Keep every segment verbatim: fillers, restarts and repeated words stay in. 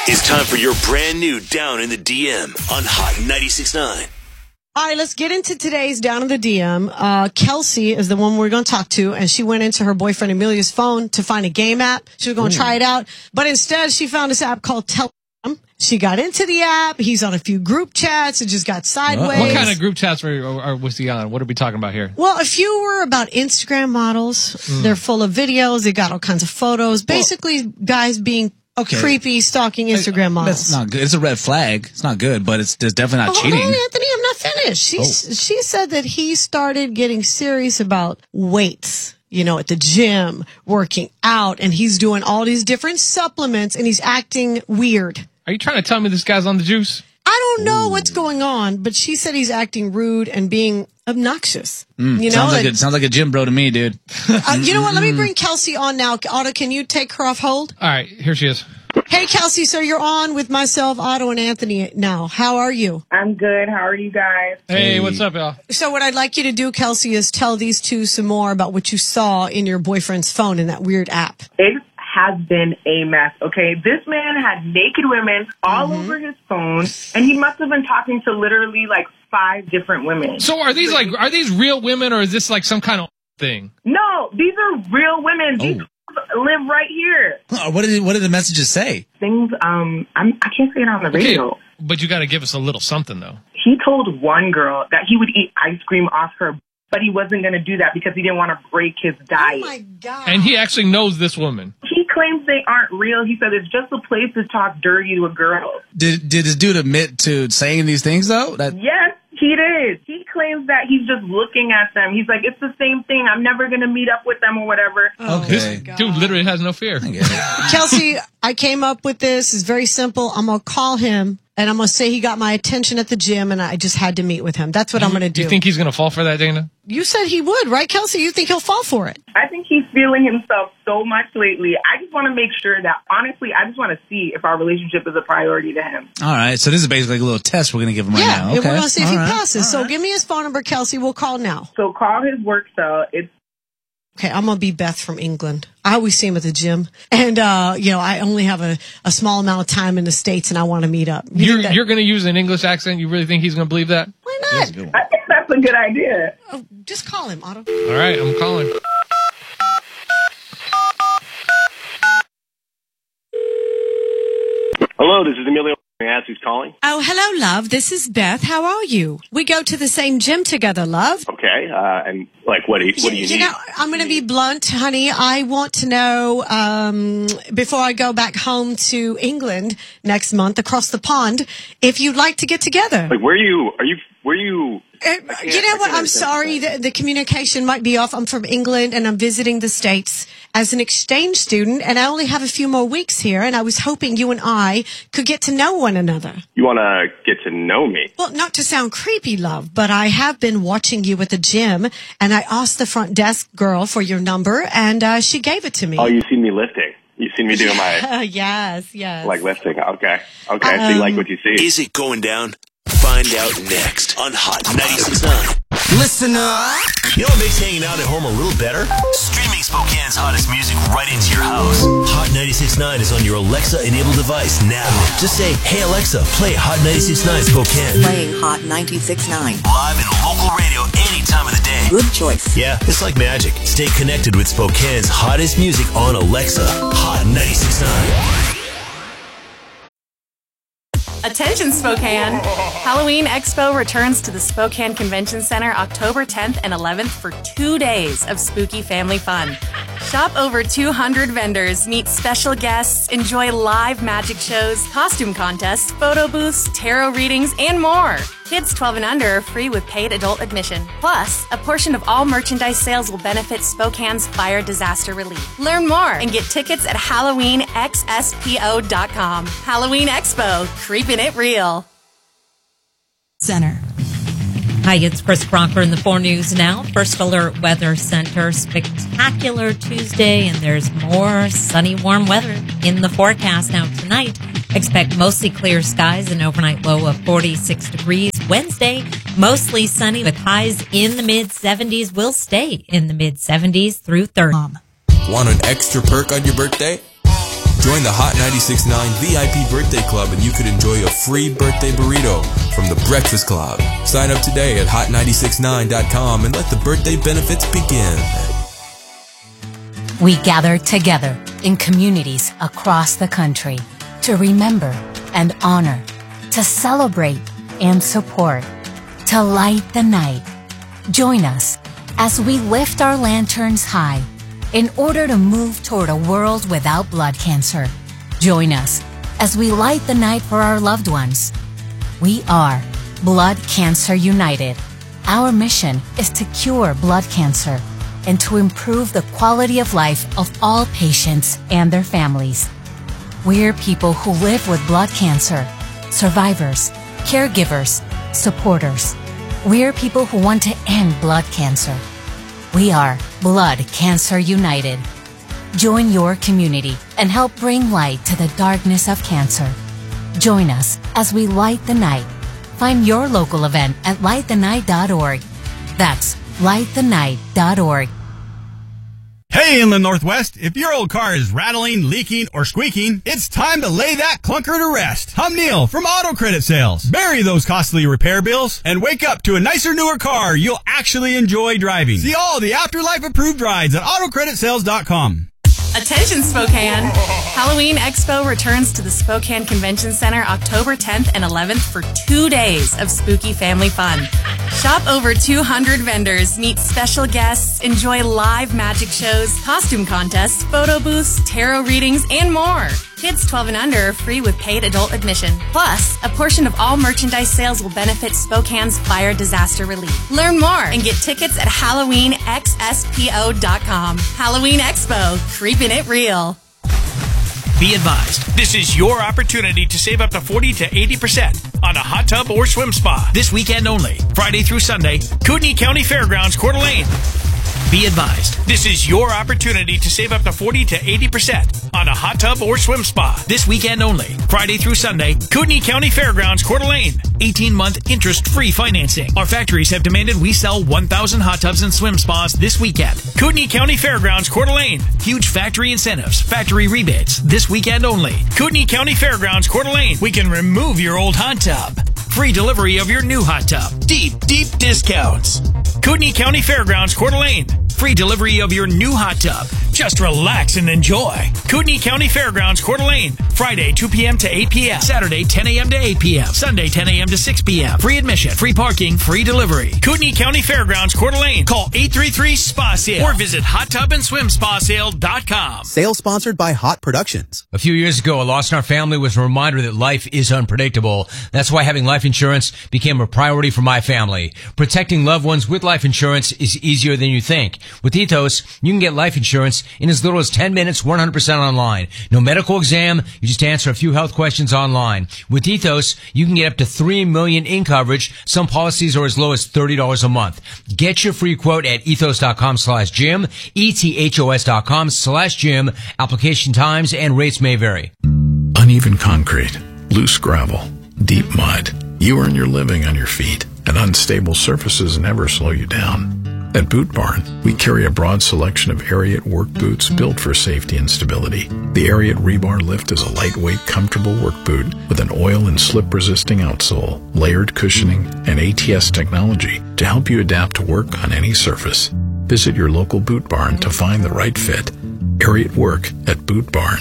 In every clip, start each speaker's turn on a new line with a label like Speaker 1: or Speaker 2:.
Speaker 1: It's time for your brand new Down in the D M on Hot ninety-six point nine.
Speaker 2: All right, let's get into today's Down in the D M. Uh, Kelsey is the one we're going to talk to, and she went into her boyfriend Amelia's phone to find a game app. She was going to try it out, but instead she found this app called Telegram. She got into the app. He's on a few group chats. It just got sideways.
Speaker 3: What kind of group chats were, or was he on? What are we talking about here?
Speaker 2: Well, a few were about Instagram models. Mm. They're full of videos. They got all kinds of photos. Basically, well, guys being okay. creepy, stalking Instagram models.
Speaker 4: That's not good. It's a red flag. It's not good, but it's, it's definitely not
Speaker 2: oh,
Speaker 4: cheating.
Speaker 2: Hold on, Anthony, I'm not finished. She, oh. she said that he started getting serious about weights. You know, at the gym, working out, and he's doing all these different supplements, and he's acting weird.
Speaker 3: Are you trying to tell me this guy's on the juice?
Speaker 2: I don't know Ooh. what's going on, but she said he's acting rude and being obnoxious.
Speaker 4: Mm,
Speaker 2: you know,
Speaker 4: sounds like,
Speaker 2: like
Speaker 4: a, sounds like a gym bro to me, dude.
Speaker 2: uh, you know what? Let me bring Kelsey on now. Otto, can you take her off hold?
Speaker 3: All right, here she is.
Speaker 2: Hey, Kelsey, so you're on with myself, Otto, and Anthony now. How are you?
Speaker 5: I'm good. How are you guys?
Speaker 3: Hey, hey, what's up, y'all?
Speaker 2: So what I'd like you to do, Kelsey, is tell these two some more about what you saw in your boyfriend's phone in that weird app.
Speaker 5: It has been a mess, okay? This man had naked women all mm-hmm. over his phone, and he must have been talking to literally like five different women.
Speaker 3: So are these like, are these real women, or is this like some kind of thing?
Speaker 5: No, these are real women. These
Speaker 4: oh.
Speaker 5: live right here.
Speaker 4: What did what did the messages say?
Speaker 5: Things um I'm, I can't say it on the radio.
Speaker 3: Okay, but you got to give us a little something though.
Speaker 5: He told one girl that he would eat ice cream off her, but he wasn't going to do that because he didn't want to break his diet.
Speaker 2: Oh my God!
Speaker 3: And he actually knows this woman.
Speaker 5: He claims they aren't real. He said it's just a place to talk dirty to a girl.
Speaker 4: Did did this dude admit to saying these things though? That
Speaker 5: yes. He did. He claims that he's just looking at them. He's like, it's the same thing. I'm never going to meet up with them or whatever.
Speaker 2: Oh,
Speaker 4: okay.
Speaker 3: This dude literally has no fear.
Speaker 4: I
Speaker 2: Kelsey, I came up with this. It's very simple. I'm going to call him, and I'm going to say he got my attention at the gym, and I just had to meet with him. That's what I'm going to do.
Speaker 3: Do you think he's going to fall for that, Dana?
Speaker 2: You said he would, right, Kelsey? You think he'll fall for it?
Speaker 5: I think he's feeling himself so much lately. I just want to make sure that, honestly, I just want to see if our relationship is a priority to him.
Speaker 4: All right. So this is basically like a little test we're going to give him right
Speaker 2: yeah,
Speaker 4: now. Okay.
Speaker 2: And we're going to see if
Speaker 4: All
Speaker 2: he
Speaker 4: right.
Speaker 2: passes.
Speaker 4: All
Speaker 2: so
Speaker 4: right.
Speaker 2: give me his phone number, Kelsey. We'll call now.
Speaker 5: So call his work cell. It's
Speaker 2: Okay, I'm going to be Beth from England. I always see him at the gym. And, uh, you know, I only have a, a small amount of time in the States, and I want to meet up. You
Speaker 3: You're,
Speaker 2: that-
Speaker 3: you're going to use an English accent? You really think he's going to believe that?
Speaker 2: Why not?
Speaker 5: I think that's a good idea.
Speaker 2: Oh, just call him, Otto.
Speaker 3: All right, I'm calling.
Speaker 6: Hello, this is Emilio. May I ask who's calling?
Speaker 2: Oh, hello, love. This is Beth. How are you? We go to the same gym together, love.
Speaker 6: Okay, uh, and like, what do you, what do you,
Speaker 2: you
Speaker 6: need?
Speaker 2: know, I'm going to be blunt, honey. I want to know, um, before I go back home to England next month across the pond, if you'd like to get together.
Speaker 6: Like, where are you? Are you? Where are you?
Speaker 2: Uh, you know what? I'm sorry. The, the communication might be off. I'm from England, and I'm visiting the States as an exchange student, and I only have a few more weeks here, and I was hoping you and I could get to know one another.
Speaker 6: You want to get to know me?
Speaker 2: Well, not to sound creepy, love, but I have been watching you at the gym, and I asked the front desk girl for your number, and uh, she gave it to me.
Speaker 6: Oh, you've seen me lifting. You've seen me doing my
Speaker 2: yes, yes.
Speaker 6: like lifting. Okay, okay. Um, so you like what you see?
Speaker 1: Is it going down? Find out next on Hot ninety-six point nine.
Speaker 7: Listen up.
Speaker 1: You know what makes hanging out at home a little better? Streaming Spokane's hottest music right into your house. Hot ninety-six point nine is on your Alexa-enabled device now. Just say, hey Alexa, play Hot ninety-six point nine Spokane.
Speaker 7: Playing Hot ninety-six point nine.
Speaker 1: Live and local radio any time of the day.
Speaker 7: Good choice.
Speaker 1: Yeah, it's like magic. Stay connected with Spokane's hottest music on Alexa. Hot ninety-six point nine.
Speaker 8: Attention Spokane! Halloween Expo returns to the Spokane Convention Center October tenth and eleventh for two days of spooky family fun. Shop over two hundred vendors, meet special guests, enjoy live magic shows, costume contests, photo booths, tarot readings, and more. Kids twelve and under are free with paid adult admission. Plus, a portion of all merchandise sales will benefit Spokane's fire disaster relief. Learn more and get tickets at Halloween X S P O dot com. Halloween Expo, creeping it real.
Speaker 9: Center. Hi, it's Chris Crocker in the four News Now. First Alert Weather Center. Spectacular Tuesday, and there's more sunny, warm weather in the forecast. Now tonight, expect mostly clear skies, an overnight low of forty-six degrees. Wednesday, mostly sunny with highs in the mid seventies. Will stay in the mid seventies through Thursday.
Speaker 10: Want an extra perk on your birthday? Join the Hot ninety-six point nine V I P Birthday Club and you could enjoy a free birthday burrito from the Breakfast Club. Sign up today at hot nine six nine dot com and let the birthday benefits begin.
Speaker 11: We gather together in communities across the country to remember and honor, to celebrate and support, to light the night. Join us as we lift our lanterns high in order to move toward a world without blood cancer. Join us as we light the night for our loved ones. We are Blood Cancer United. Our mission is to cure blood cancer and to improve the quality of life of all patients and their families. We're people who live with blood cancer, survivors, caregivers, supporters. We're people who want to end blood cancer. We are Blood Cancer United. Join your community and help bring light to the darkness of cancer. Join us as we light the night. Find your local event at light the night dot org. That's light the night dot org.
Speaker 12: Hey, in the Northwest, if your old car is rattling, leaking, or squeaking, it's time to lay that clunker to rest. I'm Neil from Auto Credit Sales. Bury those costly repair bills and wake up to a nicer, newer car you'll actually enjoy driving. See all the Afterlife approved rides at auto credit sales dot com.
Speaker 8: Attention Spokane! Halloween Expo returns to the Spokane Convention Center October tenth and eleventh for two days of spooky family fun. Shop over two hundred vendors, meet special guests, enjoy live magic shows, costume contests, photo booths, tarot readings, and more. Kids twelve and under are free with paid adult admission. Plus, a portion of all merchandise sales will benefit Spokane's fire disaster relief. Learn more and get tickets at halloween x s p o dot com. Halloween Expo, creeping it real.
Speaker 13: Be advised, this is your opportunity to save up to forty to eighty percent on a hot tub or swim spa. This weekend only, Friday through Sunday, Kootenai County Fairgrounds, Coeur d'Alene. Be advised, this is your opportunity to save up to forty to eighty percent on a hot tub or swim spa. This weekend only, Friday through Sunday, Kootenai County Fairgrounds, Coeur d'Alene. eighteen-month interest-free financing. Our factories have demanded we sell one thousand hot tubs and swim spas this weekend. Kootenai County Fairgrounds, Coeur d'Alene. Huge factory incentives, factory rebates. This weekend only, Kootenai County Fairgrounds, Coeur d'Alene. We can remove your old hot tub. Free delivery of your new hot tub. Deep, deep discounts. Kootenai County Fairgrounds, Coeur d'Alene. Free delivery of your new hot tub. Just relax and enjoy. Kootenai County Fairgrounds, Coeur d'Alene. Friday, two p.m. to eight p.m. Saturday, ten a.m. to eight p.m. Sunday, ten a.m. to six p.m. Free admission, free parking, free delivery. Kootenai County Fairgrounds, Coeur d'Alene. Call eight three three, S P A sale or visit hot tub and swim spa sale dot com.
Speaker 14: Sale sponsored by Hot Productions.
Speaker 15: A few years ago, a loss in our family was a reminder that life is unpredictable. That's why having life insurance became a priority for my family. Protecting loved ones with life insurance is easier than you think. With Ethos, you can get life insurance in as little as ten minutes, one hundred percent online. No medical exam, you just answer a few health questions online. With Ethos, you can get up to three million dollars in coverage. Some policies are as low as thirty dollars a month. Get your free quote at ethos.com slash Jim, E-T-H-O-S dot com slash Jim. Application times and rates may vary.
Speaker 16: Uneven concrete, loose gravel, deep mud. You earn your living on your feet, and unstable surfaces never slow you down. At Boot Barn, we carry a broad selection of Ariat work boots built for safety and stability. The Ariat Rebar Lift is a lightweight, comfortable work boot with an oil and slip-resisting outsole, layered cushioning, and A T S technology to help you adapt to work on any surface. Visit your local Boot Barn to find the right fit. Ariat Work at Boot Barn.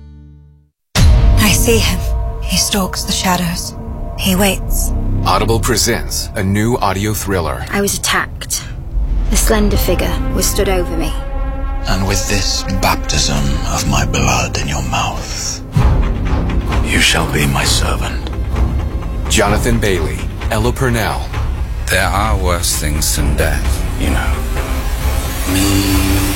Speaker 17: I see him. He stalks the shadows. He waits.
Speaker 18: Audible presents a new audio thriller.
Speaker 19: I was attacked. A slender figure was stood over me.
Speaker 20: And with this baptism of my blood in your mouth, you shall be my servant.
Speaker 18: Jonathan Bailey, Ella Purnell.
Speaker 20: There are worse things than death, you know. Me.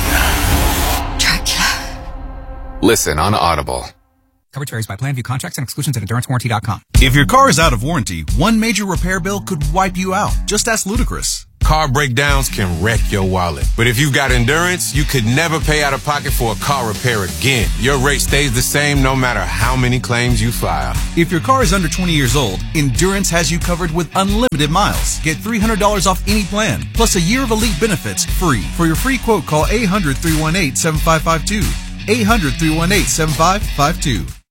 Speaker 17: Dracula.
Speaker 18: Listen on Audible.
Speaker 21: Coverage varies by plan. View contracts and exclusions at endurance warranty dot com.
Speaker 22: If your car is out of warranty, one major repair bill could wipe you out. Just ask Ludacris.
Speaker 23: Car breakdowns can wreck your wallet. But if you've got Endurance, you could never pay out of pocket for a car repair again. Your rate stays the same no matter how many claims you file.
Speaker 22: If your car is under twenty years old, Endurance has you covered with unlimited miles. Get three hundred dollars off any plan, plus a year of elite benefits free. For your free quote, call eight hundred, three one eight, seven five five two. eight hundred, three one eight, seven five five two.